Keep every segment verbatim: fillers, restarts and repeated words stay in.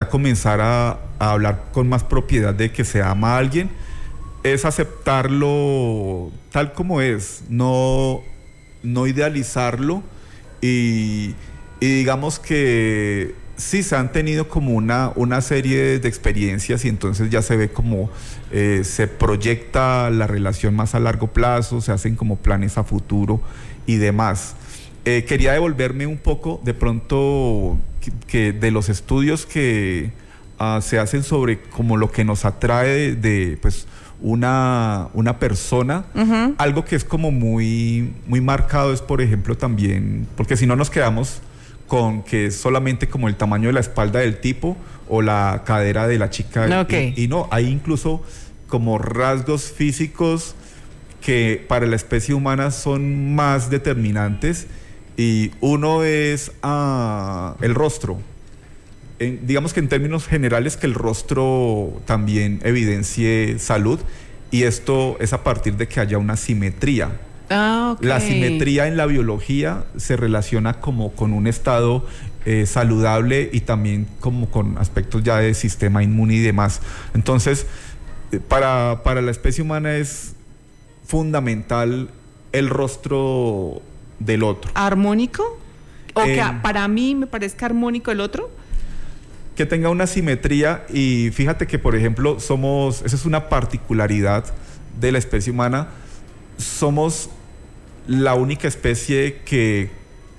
comenzar a, a hablar con más propiedad de que se ama a alguien, es aceptarlo tal como es, no, no idealizarlo y, y digamos que sí se han tenido como una, una serie de experiencias y entonces ya se ve como eh, se proyecta la relación más a largo plazo, se hacen como planes a futuro y demás. Eh, quería devolverme un poco de pronto que, que de los estudios que uh, se hacen sobre como lo que nos atrae de, de pues una, una persona. Uh-huh. Algo que es como muy, muy marcado es, por ejemplo, también, porque si no nos quedamos con que es solamente como el tamaño de la espalda del tipo o la cadera de la chica. Okay. Y, y no, hay incluso como rasgos físicos que para la especie humana son más determinantes. Y uno es uh, el rostro. En, digamos que en términos generales que el rostro también evidencie salud, y esto es a partir de que haya una simetría. Ah, okay. La simetría en la biología se relaciona como con un estado eh, saludable y también como con aspectos ya de sistema inmune y demás. Entonces, para, para la especie humana es fundamental el rostro del otro. ¿Armónico? ¿O eh, que para mí me parezca armónico el otro? Que tenga una simetría. Y fíjate que, por ejemplo, somos, esa es una particularidad de la especie humana, somos la única especie que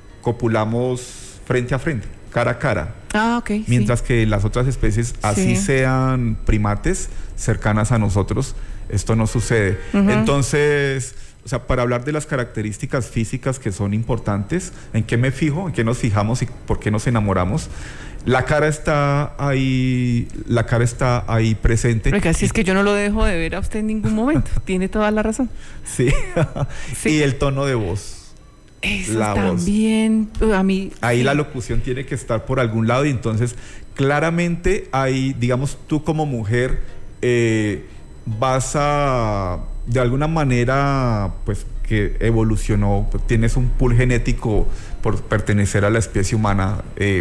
copulamos frente a frente, cara a cara. Ah, ok. Mientras sí. que las otras especies, así sí. sean primates cercanas a nosotros, esto no sucede. Uh-huh. Entonces, o sea, para hablar de las características físicas que son importantes, ¿en qué me fijo? ¿En qué nos fijamos y por qué nos enamoramos? La cara está ahí, la cara está ahí presente. Porque así es que yo no lo dejo de ver a usted en ningún momento. Tiene toda la razón. Sí. sí. Y el tono de voz. Eso la también voz. A mí. Ahí sí. La locución tiene que estar por algún lado y entonces claramente ahí, digamos, tú como mujer eh, vas a, de alguna manera, pues que evolucionó, pues, tienes un pool genético por pertenecer a la especie humana. Eh,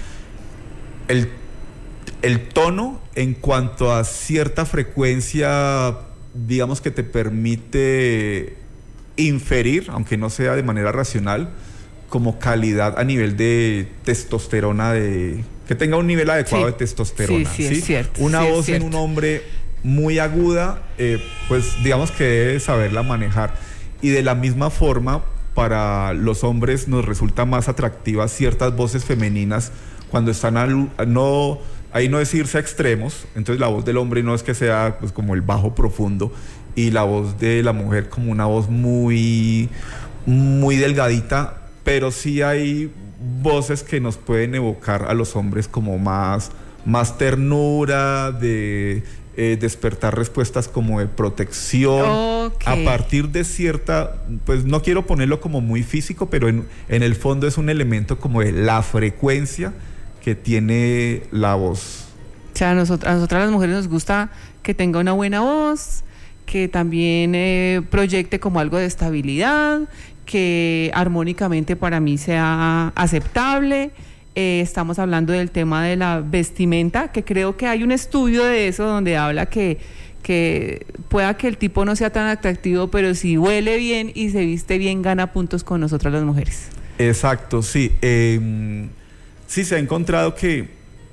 el, el tono en cuanto a cierta frecuencia, digamos que te permite inferir, aunque no sea de manera racional, como calidad a nivel de testosterona, de que tenga un nivel adecuado sí. de testosterona. Sí, sí, ¿sí? Es cierto. Una sí, voz es cierto. en un hombre muy aguda, eh, pues digamos que debe saberla manejar. Y de la misma forma, para los hombres nos resulta más atractivas ciertas voces femeninas cuando están al, no, ahí no es irse a extremos. Entonces la voz del hombre no es que sea pues como el bajo profundo, y la voz de la mujer como una voz muy, muy delgadita, pero sí hay voces que nos pueden evocar a los hombres como más, más ternura, de eh, despertar respuestas como de protección, okay. a partir de cierta, pues no quiero ponerlo como muy físico, pero en, en el fondo es un elemento como de la frecuencia que tiene la voz. O sea, a nosotras, a nosotras las mujeres nos gusta que tenga una buena voz, que también eh, proyecte como algo de estabilidad, que armónicamente para mí sea aceptable. Eh, estamos hablando del tema de la vestimenta, que creo que hay un estudio de eso donde habla que, que pueda que el tipo no sea tan atractivo, pero si huele bien y se viste bien, gana puntos con nosotras las mujeres. Exacto, sí. Eh, sí, se ha encontrado que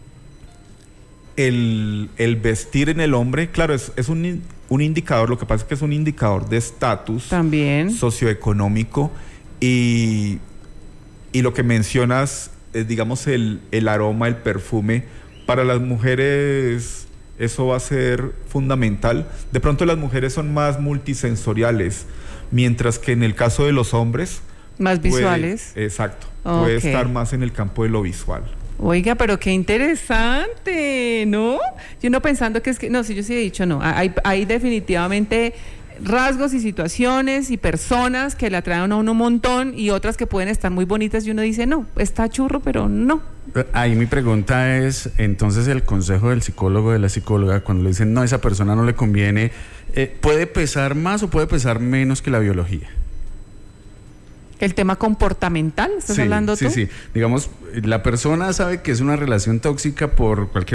el, el vestir en el hombre, claro, es, es un, un indicador, lo que pasa es que es un indicador de estatus también socioeconómico, y, y lo que mencionas, es, digamos, el, el aroma, el perfume, para las mujeres eso va a ser fundamental. De pronto las mujeres son más multisensoriales, mientras que en el caso de los hombres más puede, visuales. Exacto, okay. puede estar más en el campo de lo visual. Oiga, pero qué interesante, ¿no? Yo no pensando que es que, no, sí, yo sí he dicho no, hay, hay definitivamente rasgos y situaciones y personas que le atraen a uno un montón y otras que pueden estar muy bonitas y uno dice, no, está churro, pero no. Ahí mi pregunta es, entonces el consejo del psicólogo, de la psicóloga, cuando le dicen, no, a esa persona no le conviene, eh, ¿puede pesar más o puede pesar menos que la biología? ¿El tema comportamental? ¿Estás sí, hablando sí, tú? Sí, sí. Digamos, la persona sabe que es una relación tóxica por cualquier